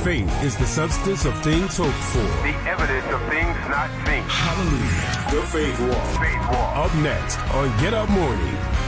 Faith is the substance of things hoped for. The evidence of things not seen. Hallelujah. The Faith Walk. Faith Walk. Up next on Get Up Morning.